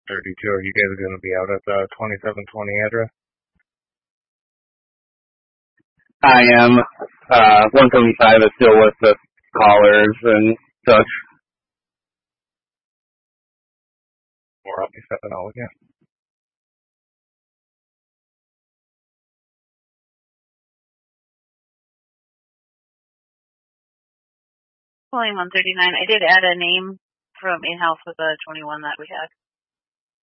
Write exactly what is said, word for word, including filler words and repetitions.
thirty-two. Are you guys going to be out at the twenty-seven twenty address? I am. Uh, one seventy-five is still with the callers and such. Or I'll be stepping out with you. Pulling one thirty-nine. I did add a name from in-house with the twenty-one that we had.